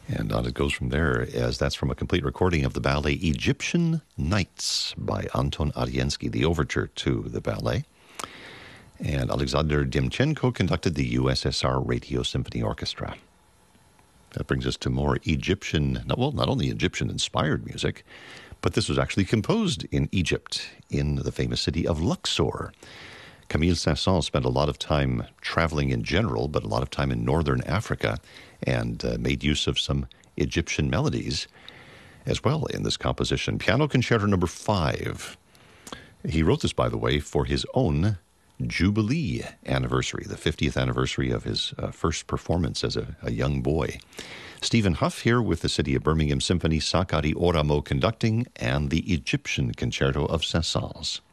And on it goes from there, as that's from a complete recording of the ballet Egyptian Nights by Anton Ariensky, the overture to the ballet. And Alexander Demchenko conducted the USSR Radio Symphony Orchestra. That brings us to more Egyptian, not only Egyptian-inspired music, but this was actually composed in Egypt, in the famous city of Luxor. Camille Saint-Saëns spent a lot of time traveling in general, but a lot of time in northern Africa, and made use of some Egyptian melodies as well in this composition. Piano Concerto Number 5. He wrote this, by the way, for his own Jubilee anniversary, the 50th anniversary of his first performance as a young boy. Stephen Huff here with the City of Birmingham Symphony, Sakari Oramo conducting, and the Egyptian Concerto of Saint-Saëns.